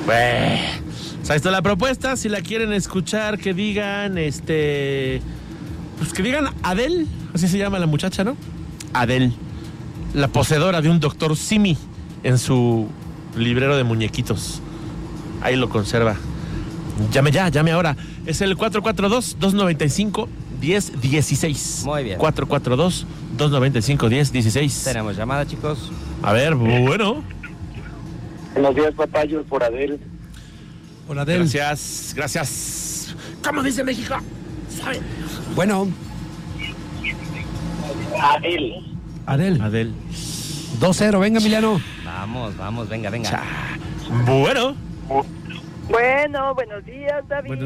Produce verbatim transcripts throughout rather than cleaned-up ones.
Pues, ahí está la propuesta. Si la quieren escuchar, que digan, este... Pues que digan Adele. Así se llama la muchacha, ¿no? Adele. La poseedora de un doctor Simi en su librero de muñequitos. Ahí lo conserva. Llame ya, llame ahora. Es el cuatro cuatro dos, dos nueve cinco, uno cero uno seis. Muy bien. cuatro cuatro dos, dos nueve cinco, uno cero uno seis. Tenemos llamada, chicos. A ver, bueno. Buenos días, papayos, por Adel. Por Adel. Gracias, gracias. ¿Cómo dice México? ¿Sabe? Bueno. Adel. Adel. Adel. dos cero, venga, Emiliano. Vamos, vamos, venga, venga. Cha. Bueno. Bueno, buenos días, David. Buenos...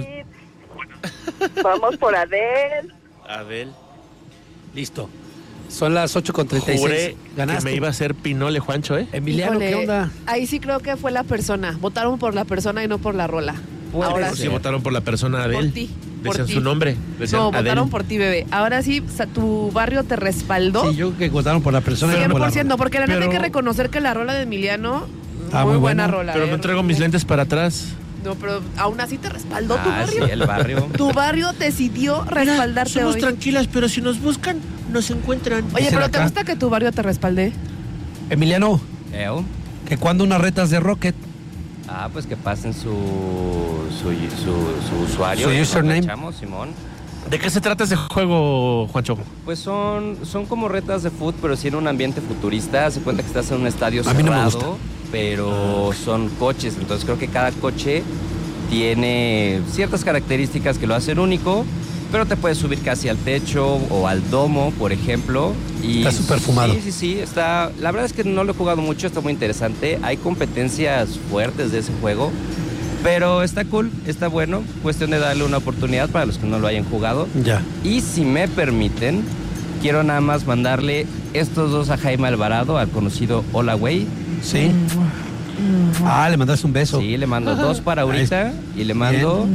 Vamos por Adel. Adel. Listo. Son las ocho con treinta y seis. Juré Ganaste. que me iba a hacer Pinole, Juancho, ¿eh? Emiliano, Híjole, ¿qué onda? ahí sí creo que fue la persona. Votaron por la persona y no por la rola. Puede Ahora Porque sí. sí votaron por la persona Adel. Por ti. Por Decían ti. su nombre. Decían No, Adel. votaron por ti, bebé. Ahora sí, o sea, tu barrio te respaldó. Sí, yo creo que votaron por la persona y no cien por la por ciento, rola. porque la neta Pero- hay que reconocer que la rola de Emiliano, Ah, muy, muy buena buena. rola. Pero ¿eh? me traigo mis lentes para atrás. No, pero aún así te respaldó tu Ah, sí, barrio. el barrio. Tu barrio decidió respaldarte hoy. tranquilas, pero si nos buscan, nos encuentran. Oye, Dicen pero ¿te acá. gusta que tu barrio te respalde? Emiliano, Eo. que cuando unas retas de Rocket. Ah, pues que pasen su, su, su, su usuario. Su y nos username. echamos, Simón. ¿De qué se trata ese juego, Juancho? Pues son, son como retas de fútbol, pero sí en un ambiente futurista. Se cuenta que estás en un estadio A mí no me cerrado, gusta. pero son coches. Entonces creo que cada coche tiene ciertas características que lo hacen único, pero te puedes subir casi al techo o al domo, por ejemplo. Y Está súper fumado. Sí, sí, sí. Está, la verdad es que no lo he jugado mucho, está muy interesante. Hay competencias fuertes de ese juego. Pero está cool, está bueno. Cuestión de darle una oportunidad para los que no lo hayan jugado. Ya. Y si me permiten, quiero nada más mandarle estos dos a Jaime Alvarado, al conocido Hola Güey. Sí. Ah, le mandaste un beso. Sí, le mando dos para ahorita y le mando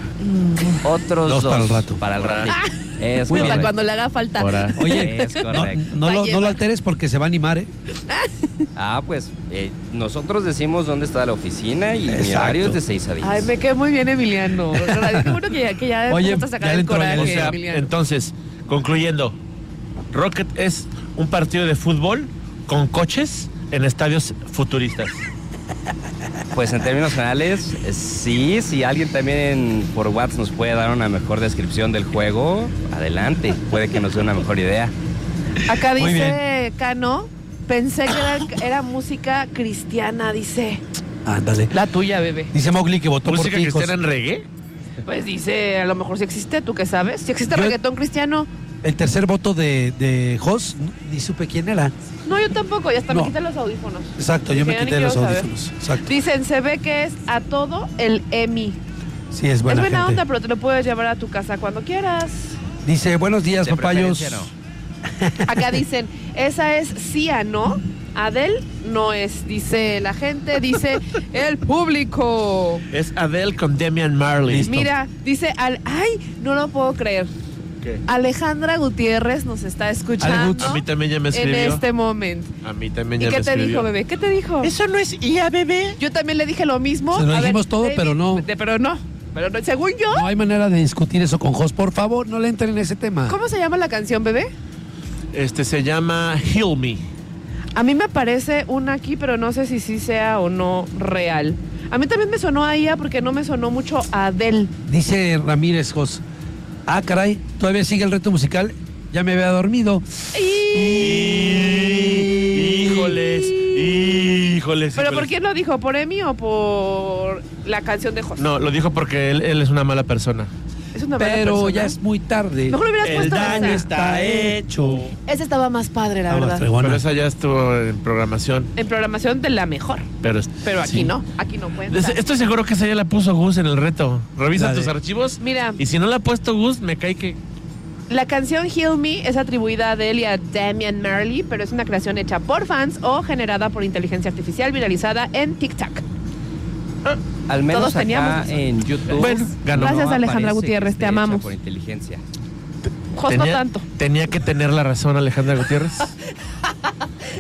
otros Dos dos, para el rato. Para el rato. Es Para correcto. cuando le haga falta. Ahora. Oye, Es no, correcto. no lo, Va a no lo llevar. alteres porque se va a animar, ¿eh? Ah, pues eh, nosotros decimos dónde está la oficina y mi Exacto. horario es de seis a diez. Ay, me quedé muy bien, Emiliano. Qué bueno que ya, que ya Oye, empezaste a sacar ya le el entró, ya le coraje, O sea, Emiliano. entonces, concluyendo, Rocket es un partido de fútbol con coches en estadios futuristas. Pues en términos generales, eh, sí, si alguien también por WhatsApp nos puede dar una mejor descripción del juego, adelante, puede que nos dé una mejor idea. Acá Muy dice Cano, pensé que era, era música cristiana, dice. Ándale. La tuya, bebé. Dice Mowgli que votó por ¿Música ti, cristiana Jos. en reggae? Pues dice, a lo mejor sí existe, ¿tú qué sabes? Si existe Yo- reggaetón cristiano. El tercer voto de, de Jos, ni supe quién era. No, yo tampoco, y hasta No. me quité los audífonos. Exacto, yo Dije, me ya ni quité los quiero saber. audífonos. Exacto. Dicen, se ve que es a todo el Emi. Sí, es buena es buena gente. onda, pero te lo puedes llevar a tu casa cuando quieras. Dice, buenos días, De papayos. preferencia, no. Acá dicen, esa es Sia, ¿no? Adel no es, dice la gente, dice el público. Es Adele con Damian Marley. Listo. Mira, dice, al, ay, no lo puedo creer. ¿Qué? Alejandra Gutiérrez nos está escuchando A mí también ya me en escribió. este momento. A mí también ¿Y ya qué me te escribió. dijo, bebé? ¿Qué te dijo? Eso no es I A, bebé. Yo también le dije lo mismo. Se lo A dijimos todo, pero no. de- pero no. Pero no, según yo. No hay manera de discutir eso con Jos. Por favor, no le entren en ese tema. ¿Cómo se llama la canción, bebé? Este se llama Heal Me. A mí me aparece una aquí, pero no sé si sí sea o no real. A mí también me sonó a I A porque no me sonó mucho a Adele. Dice Ramírez Jos. Ah, caray, todavía sigue el reto musical. Ya me había dormido. Híjoles, híjoles. ¿Pero por híjoles. quién lo dijo? ¿Por Emi o por la canción de José? No, lo dijo porque él, él es una mala persona. Es una mala Pero persona. ya es muy tarde. Mejor lo hubieras El puesto daño esa. está hecho. Esa estaba más padre, la Ah, más verdad. fregona. Pero esa ya estuvo en programación. En programación de la mejor. Pero, Pero aquí sí. no, aquí no cuenta. Des- Estoy seguro que esa ya la puso Gus en el reto. Revisa La de- tus archivos. Mira, Y si no la ha puesto Gus, me cae que. la canción Heal Me es atribuida a Adele y a Damian Marley, pero es una creación hecha por fans o generada por inteligencia artificial viralizada en TikTok. Al menos Todos teníamos acá eso. en YouTube. Bueno, ganó. Gracias, no Alejandra aparece Gutiérrez, que te esté amamos. hecha por inteligencia. Jos no tanto. tenía que tener la razón Alejandra Gutiérrez.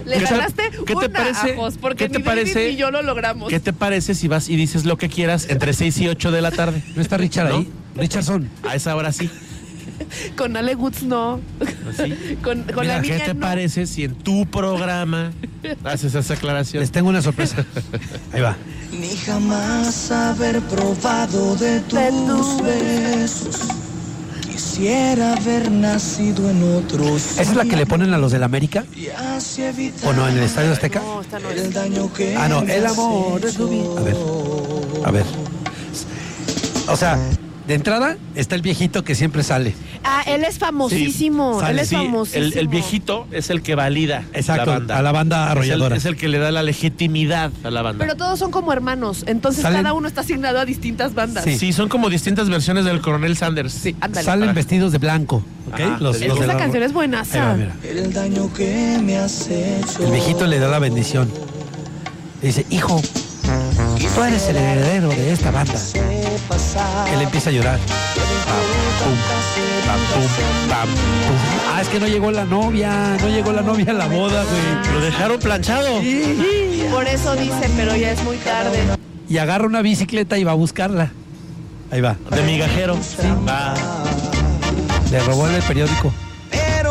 Le ¿Qué te- ganaste qué te una parece- a Jos, porque qué te ni David parece- ni yo lo logramos. ¿Qué te parece si vas y dices lo que quieras entre seis y ocho de la tarde? ¿No está Richard ¿No? ahí? Richardson. A esa hora sí. Con Ale Woods no. Así. Con, con Mira, la ¿qué niña te no. parece si en tu programa haces esa aclaración? Les tengo una sorpresa. Ahí va. Ni jamás haber probado de tus besos. Quisiera haber nacido en otros. ¿Esa es la que le ponen a los del América? ¿O no, en el Estadio Azteca? No, esta no El es. daño que Ah, no, me el has amor es hecho. tu vida. A ver, a ver. O sea, de entrada está el viejito que siempre sale. Ah, él es famosísimo. Sí, él sale, es Sí, famosísimo. el, el viejito es el que valida Exacto, la banda. a la banda Es el, arrolladora. es el que le da la legitimidad a la banda. Pero todos son como hermanos. Entonces Salen- cada uno está asignado a distintas bandas. Sí. Sí, son como distintas versiones del Coronel Sanders. Sí. Ándale. Salen Para- vestidos de blanco, ¿ok? Ajá, los, es Es los que de esa la- canción es Ahí buenaza. va, mira. El daño que me has hecho. El viejito le da la bendición. Le dice, hijo, tú eres el heredero de esta banda. Él empieza a llorar. Pam, pum, pam, pum, pam, pum. Ah, es que no llegó la novia, no llegó la novia a la boda, güey. Lo dejaron planchado. Por eso dice, pero ya es muy tarde. Y agarra una bicicleta y va a buscarla. Ahí va. De migajero. Va. Le robó en el periódico.